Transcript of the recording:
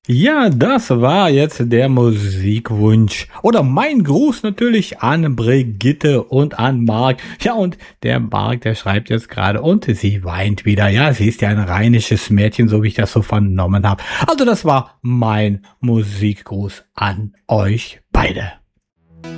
Ja, das war jetzt der Musikwunsch. Oder mein Gruß natürlich an Brigitte und an Marc. Ja, und der Marc, der schreibt jetzt gerade und sie weint wieder. Ja, sie ist ja ein rheinisches Mädchen, so wie ich das so vernommen habe. Also das war mein Musikgruß an euch beide.